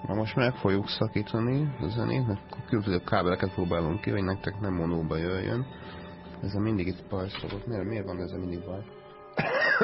Most meg fogjuk szakítani a zenét, mert különböző kábeleket próbálunk ki, hogy nektek nem monóba jöjjön. Ez a mindig itt baj szokott. Miért van ez a mindig baj?